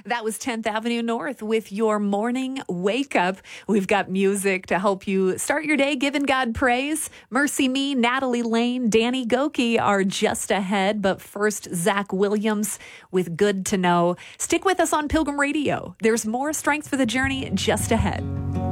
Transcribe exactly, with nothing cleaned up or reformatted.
That was tenth Avenue North with your morning wake up. We've got music to help you start your day giving God praise. Mercy Me, Natalie Lane, Danny Goki are just ahead. But first, Zach Williams with Good to Know. Stick with us on Pilgrim Radio. There's more Strength for the Journey just ahead.